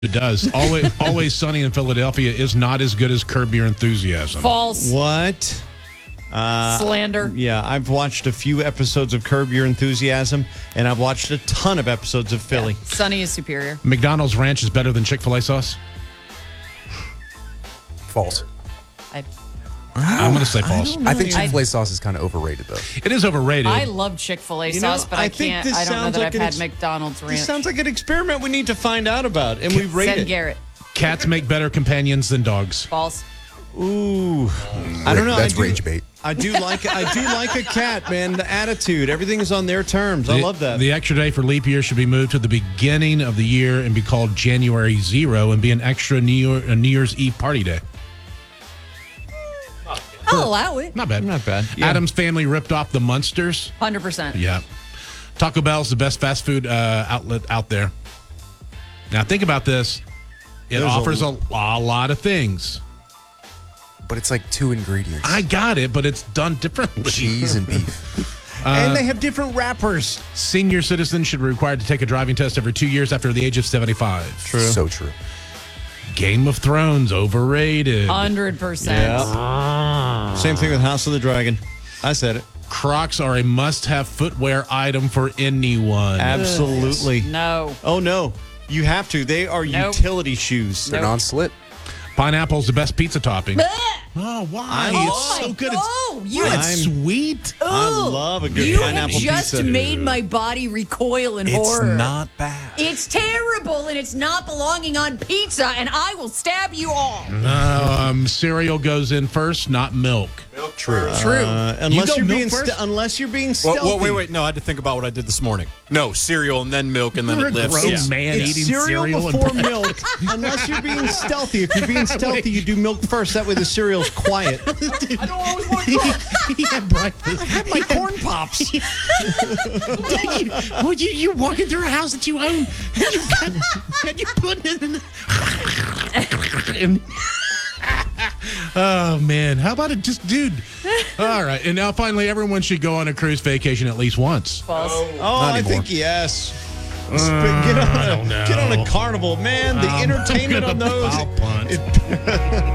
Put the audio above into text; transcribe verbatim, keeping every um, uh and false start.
It does. Always, Always Sunny in Philadelphia is not as good as Curb Your Enthusiasm. False. What? Uh, Slander. Yeah, I've watched a few episodes of Curb Your Enthusiasm, and I've watched a ton of episodes of Philly. Yeah. Sunny is superior. McDonald's ranch is better than Chick-fil-A sauce? False. I, I'm going to say false. I think Chick-fil-A sauce is kind of overrated, though. It is overrated. I love Chick-fil-A You know, sauce, but I I, think can't. this I don't know sounds that like I've an had ex- McDonald's ranch. This sounds like an experiment we need to find out about, and we rate Send it. Garrett. Cats make better companions than dogs. False. Ooh, I don't know. That's I do, rage bait. I do like I do like a cat, man. The attitude, everything is on their terms. I The- love that. The extra day for leap year should be moved to the beginning of the year and be called January zero and be an extra New, Year, a New Year's Eve party day. I'll allow it. Not bad. Not bad. Yeah. Adam's family ripped off the Munsters. one hundred percent. Yeah. Taco Bell's the best fast food uh, outlet out there. Now, think about this. It There's offers a- a, a lot of things. But it's like two ingredients. I got it, but it's done differently. Cheese and beef. and they have different wrappers. Senior citizens should be required to take a driving test every two years after the age of seventy-five. True. So true. Game of Thrones, overrated. one hundred percent. Same thing with House of the Dragon. I said it. Crocs are a must-have footwear item for anyone. Absolutely. No. Oh no, you have to. They are Nope. utility shoes. They're Nope. non-slip. Pineapple's the best pizza topping. Blech. Oh, why? I'm- it's Oh so my good. God. Oh, It's, you- it's I'm- sweet. I Ugh. love a good You pineapple have just pizza. made my body recoil in It's horror. not bad. It's terrible, and it's not belonging on pizza, and I will stab you all. Um, cereal goes in first, not milk. True. True. Uh, unless go you are milk being first? ste- unless you're being Well, stealthy. well, wait, wait. No, I had to think about what I did this morning. No, cereal and then milk and then You're it a lifts. gross Yeah. man It's eating cereal, cereal and before bread. milk, unless you're being stealthy. If you're being stealthy, you do milk first. That way the cereal's quiet. I don't always want to cook. He had breakfast. My corn pops. you, well, you, you're walking through a house that you own, and you got, and you're putting it in the... and, oh, man. How about it just, dude? All right. And now, finally, everyone should go on a cruise vacation at least once. False. Oh, Not I anymore. think yes. Sp- get on I don't a know. get on a carnival, man. The Um, entertainment I'm on those. gonna foul punt.